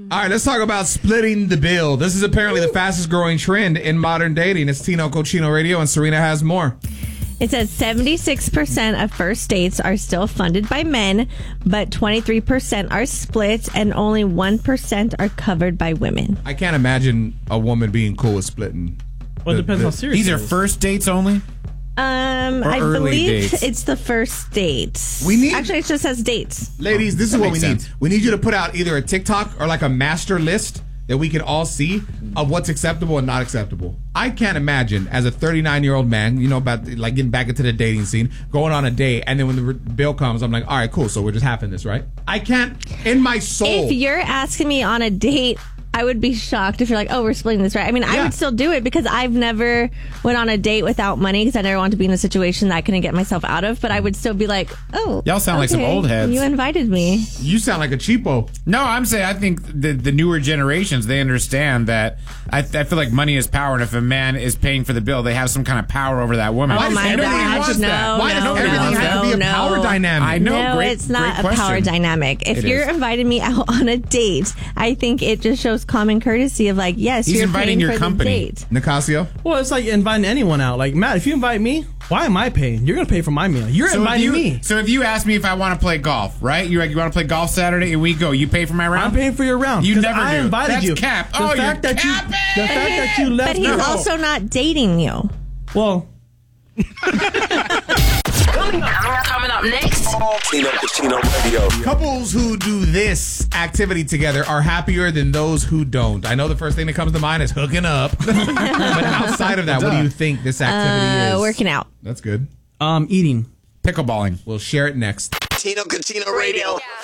All right, let's talk about splitting the bill. This is apparently the fastest growing trend in modern dating. It's Tino Cochino Radio, and Serena has more. It says 76% of first dates are still funded by men, but 23% are split, and only 1% are covered by women. I can't imagine a woman being cool with splitting. Well, it depends how serious. These are first dates only? I early believe dates? it's the first date. Actually, it just says dates. Ladies, this is what we need. sense. We need you to put out either a TikTok or like a master list that we can all see of what's acceptable and not acceptable. I can't imagine as a 39-year-old man, you know, about like getting back into the dating scene, going on a date, and then when the bill comes, I'm like, all right, cool, so we're just having this, right? I can't, in my soul. If you're asking me on a date, I would be shocked if you're like, oh, we're splitting this, right? I mean, I would still do it because I've never went on a date without money because I never wanted to be in a situation that I couldn't get myself out of. But I would still be like, oh, Y'all sound like some old heads. You invited me. You sound like a cheapo. No, I'm saying I think the newer generations, they understand that. I feel like money is power, and if a man is paying for the bill, they have some kind of power over that woman. Oh my gosh, no, Why does everything have to be a power dynamic? I know, no, it's not a power dynamic. If you're inviting me out on a date, I think it just shows common courtesy of like, yes, He's you're inviting paying your for company. the date. Nicasio? Well, it's like inviting anyone out. Like, Matt, if you invite me, why am I paying? You're going to pay for my meal. You're inviting me. So if you ask me if I want to play golf, right? You're like, you want to play golf Saturday, and we go. You pay for my round? I'm paying for your round. You 'cause never I do. invited That's you. cap. The Oh, you're fact that capping. The fact that you left. But he's also not dating you. Well. Coming up next. Tino Cochino Radio. Couples who do this activity together are happier than those who don't. I know the first thing that comes to mind is hooking up. But outside of that, what do you think this activity is? Working out. That's good. Eating. Pickleballing. We'll share it next. Tino Cochino Radio.